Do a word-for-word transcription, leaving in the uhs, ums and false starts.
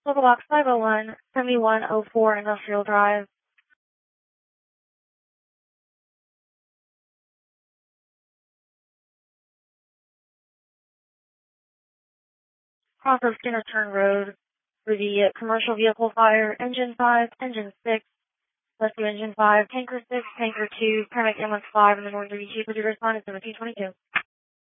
Local Box five oh one, seventy-one oh four Industrial Drive. Cross of Skinner Turn Road for the commercial vehicle fire, Engine five, Engine six, Rescue Engine five, Tanker six, Tanker two, Paramedic Ambulance five, and the North thirty-two. Could you respond at seventeen twenty-two?